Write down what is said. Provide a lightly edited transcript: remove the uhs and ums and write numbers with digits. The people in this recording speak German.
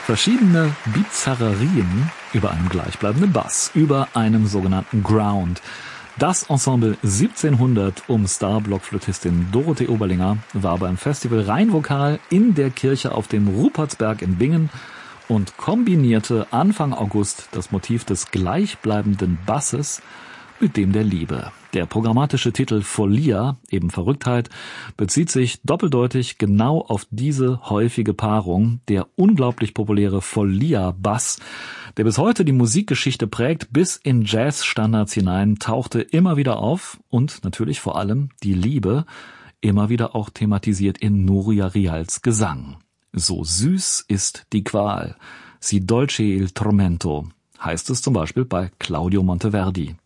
Verschiedene Bizarrerien über einen gleichbleibenden Bass, über einem sogenannten Ground. Das Ensemble 1700 um Star-Blockflötistin Dorothee Oberlinger war beim Festival Rheinvokal in der Kirche auf dem Rupertsberg in Bingen und kombinierte Anfang August das Motiv des gleichbleibenden Basses mit dem der Liebe. Der programmatische Titel Folia, eben Verrücktheit, bezieht sich doppeldeutig genau auf diese häufige Paarung. Der unglaublich populäre Folia-Bass, der bis heute die Musikgeschichte prägt, bis in Jazz-Standards hinein, tauchte immer wieder auf und natürlich vor allem die Liebe, immer wieder auch thematisiert in Nuria Rials Gesang. So süß ist die Qual, si dolce il tormento, heißt es zum Beispiel bei Claudio Monteverdi.